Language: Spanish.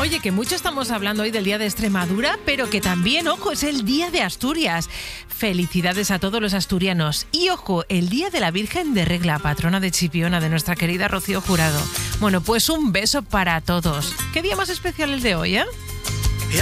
Oye, que mucho estamos hablando hoy del Día de Extremadura, pero que también, ojo, es el Día de Asturias. Felicidades a todos los asturianos. Y ojo, el Día de la Virgen de Regla, patrona de Chipiona, de nuestra querida Rocío Jurado. Bueno, pues un beso para todos. ¿Qué día más especial el de hoy, eh?